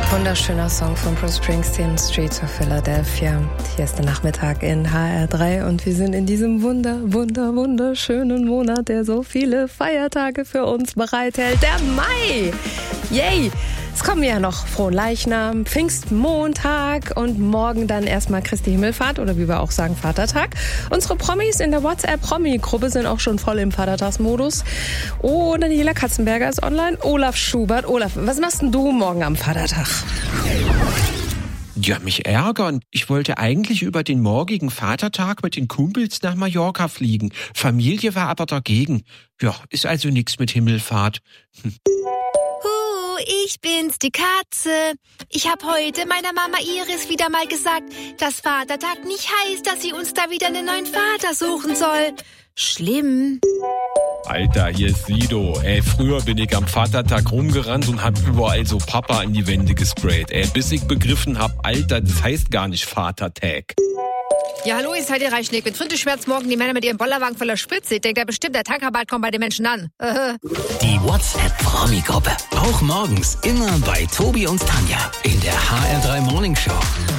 Wunderschöner Song von Bruce Springsteen, Streets of Philadelphia. Hier ist der Nachmittag in HR3 und wir sind in diesem wunderschönen Monat, der so viele Feiertage für uns bereithält. Der Mai! Yay! Es kommen ja noch Fronleichnam, Pfingstmontag und morgen dann erstmal Christi Himmelfahrt oder wie wir auch sagen Vatertag. Unsere Promis in der WhatsApp-Promi-Gruppe sind auch schon voll im Vatertagsmodus. Oh, Daniela Katzenberger ist online. Olaf Schubert. Olaf, was machst denn du morgen am Vatertag? Ja, mich ärgern. Ich wollte eigentlich über den morgigen Vatertag mit den Kumpels nach Mallorca fliegen. Familie war aber dagegen. Ja, ist also nichts mit Himmelfahrt. Ich bin's, die Katze. Ich habe heute meiner Mama Iris wieder mal gesagt, dass Vatertag nicht heißt, dass sie uns da wieder einen neuen Vater suchen soll. Schlimm. Alter, hier ist Sido. Früher bin ich am Vatertag rumgerannt und hab überall so Papa an die Wände gesprayt. Bis ich begriffen hab, Alter, das heißt gar nicht Vatertag. Ja, hallo, ihr seid ihr Reichschnick. Mit Frinteschmerz morgen die Männer mit ihrem Bollerwagen voller Spritze. Ich denke, da bestimmt der Tankerbad kommt bei den Menschen an. Die WhatsApp-Promi-Gruppe. Auch morgens immer bei Tobi und Tanja in der HR3 Morning Show.